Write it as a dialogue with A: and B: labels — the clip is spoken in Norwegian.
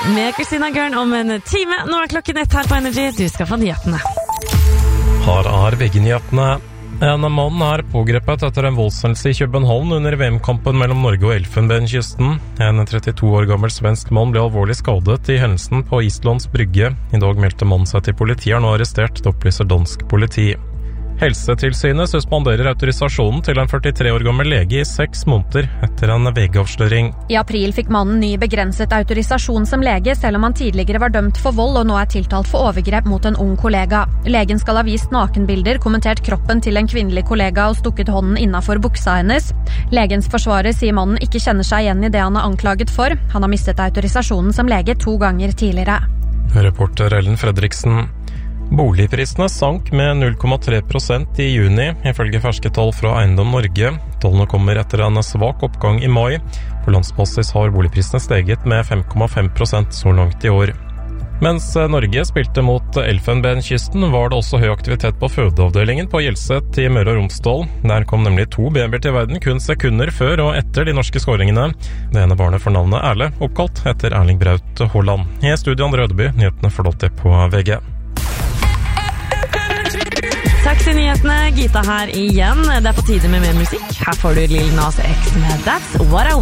A: med Kristina Gørn om en time. Nå klokken 1 her på Energy. Du skal få nyhetene.
B: Her VG-nyhetene. En mann pågrepet etter en voldshendelse i København under VM-kampen mellom Norge og Elfenbenskysten. En 32 år gammel svensk mann ble alvorlig skadet i hendelsen på Islands Brygge. I dag meldte mannen seg til politiet, nå arrestert, det opplyser dansk politi. Helsetilsynet suspenderer autorisasjonen til en 43 år gammel lege i 6 måneder etter en VG-avsløring.
C: I april fikk mannen ny begrenset autorisasjon som lege, selv om han tidligere var dømt for vold og nå tiltalt for overgrep mot en ung kollega. Legen skal ha vist nakenbilder, kommentert kroppen til en kvinnelig kollega og stukket hånden innenfor buksa hennes. Legens forsvarer sier mannen ikke kjenner seg igjen i det han anklaget for. Han har mistet autorisasjonen som lege 2 ganger tidligere.
B: Reporter Ellen Fredriksen. Boligprisene sank med 0,3% i juni, ifølge ferske tall fra Eiendom Norge. Tallene kommer etter en svak oppgang i mai. På landsbasis har boligprisene steget med 5,5% så langt i år. Mens Norge spilte mot Elfenbenskysten, var det også høy aktivitet på fødeavdelingen på Hjelset i Møre og Romsdal. Der kom nemlig 2 babyer til verden kun sekunder før og etter de norske skåringene. Det ene barnet får navnet Erle, oppkalt etter Erling Braut Haaland. I studio Andre Rødeby, nyhetene får dere på VG.
A: Takk til nyhetene, Gita her igjen. Det på tide med mer musikk. Her får du Lil Nas X med That's What I